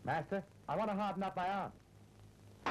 Master, I want to harden up my arm.